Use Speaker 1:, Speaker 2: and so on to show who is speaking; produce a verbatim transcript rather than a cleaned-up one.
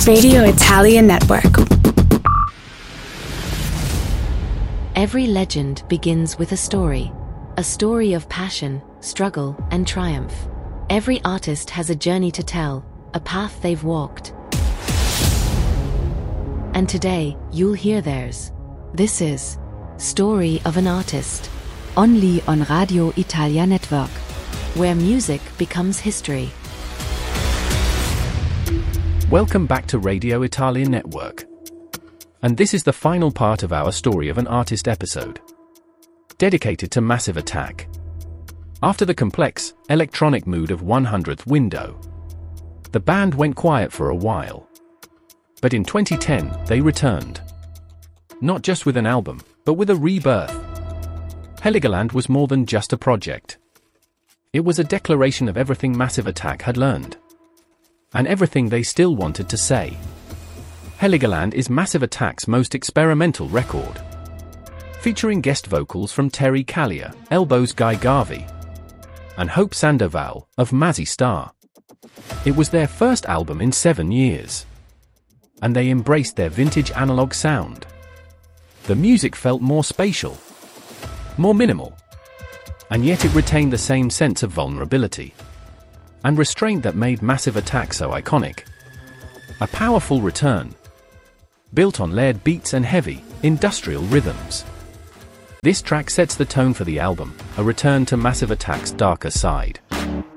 Speaker 1: Radio Italia Network.
Speaker 2: Every legend begins with a story. A story of passion, struggle, and triumph. Every artist has a journey to tell, a path they've walked. And today, you'll hear theirs. This is Story of an Artist. Only on Radio Italia Network, where music becomes history.
Speaker 3: Welcome back to Radio Italia Network. And this is the final part of our Story of an Artist episode, dedicated to Massive Attack. After the complex, electronic mood of one hundredth Window, the band went quiet for a while. But in twenty ten, they returned. Not just with an album, but with a rebirth. Heligoland was more than just a project. It was a declaration of everything Massive Attack had learned. And everything they still wanted to say. Heligoland is Massive Attack's most experimental record, featuring guest vocals from Terry Callier, Elbows Guy Garvey, and Hope Sandoval, of Mazzy Star. It was their first album in seven years. And they embraced their vintage analog sound. The music felt more spatial, more minimal, and yet it retained the same sense of vulnerability and restraint that made Massive Attack so iconic. A powerful return, built on layered beats and heavy, industrial rhythms. This track sets the tone for the album, a return to Massive Attack's darker side.